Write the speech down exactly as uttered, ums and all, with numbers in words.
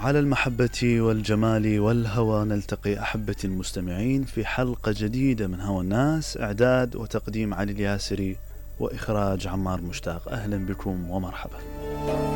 على المحبة والجمال والهوى نلتقي أحبتي المستمعين في حلقة جديدة من هوى الناس. إعداد وتقديم علي الياسري وإخراج عمار مشتاق. أهلا بكم ومرحبا.